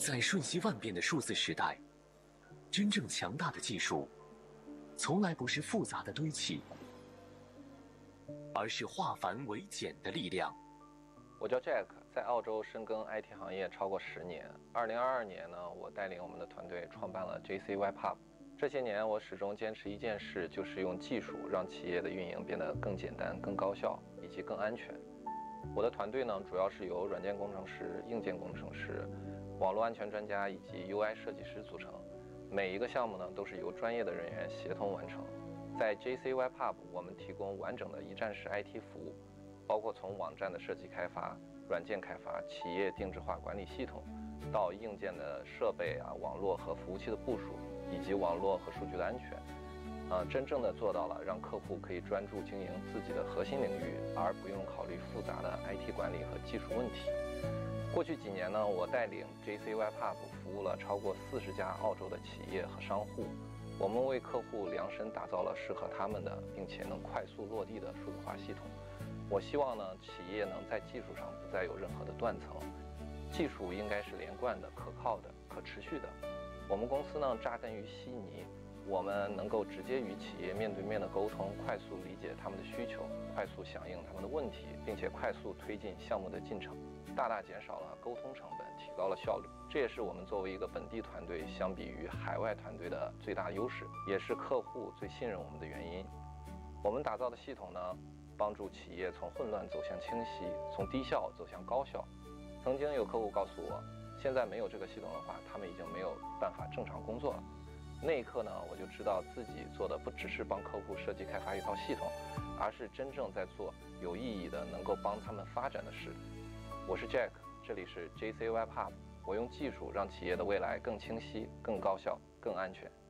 在瞬息万变的数字时代，真正强大的技术，从来不是复杂的堆砌，而是化繁为简的力量。 我叫 Jack， 在澳洲深耕 IT 行业超过10年。2022年呢，我带领我们的团队创办了 JC Web Hub。这些年，我始终坚持一件事，就是用技术让企业的运营变得更简单、更高效以及更安全。我的团队呢，主要是由软件工程师、硬件工程师、网络安全专家以及 UI 设计师组成。每一个项目呢，都是由专业的人员协同完成。在 JC Web Hub， 我们提供完整的一站式 IT 服务，包括从网站的设计开发、软件开发、企业定制化管理系统，到硬件的设备网络和服务器的部署，以及网络和数据的安全。真正的做到了让客户可以专注经营自己的核心领域，而不用考虑复杂的 IT 管理和技术问题。过去几年呢，我带领 JC Web Hub 服务了超过40家澳洲的企业和商户。我们为客户量身打造了适合他们的，并且能快速落地的数字化系统。我希望呢，企业能在技术上不再有任何的断层，技术应该是连贯的、可靠的、可持续的。我们公司呢，扎根于悉尼，我们能够直接与企业面对面的沟通，快速理解他们的需求，快速响应他们的问题，并且快速推进项目的进程，大大减少了沟通成本，提高了效率。这也是我们作为一个本地团队相比于海外团队的最大优势，也是客户最信任我们的原因。我们打造的系统呢，帮助企业从混乱走向清晰，从低效走向高效。曾经有客户告诉我，现在没有这个系统的话，他们已经没有办法正常工作了。那一刻呢，我就知道自己做的不只是帮客户设计开发一套系统，而是真正在做有意义的能够帮他们发展的事。我是 Jack， 这里是 JC Web Hub， 我用技术让企业的未来更清晰、更高效、更安全。